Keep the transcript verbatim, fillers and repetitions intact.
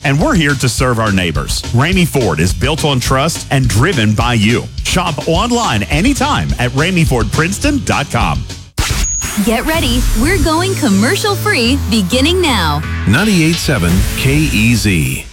and we're here to serve our neighbors. Ramey Ford is built on trust and driven by you. Shop online anytime at ramey ford princeton dot com. Get ready. We're going commercial free beginning now. ninety-eight point seven K E Z.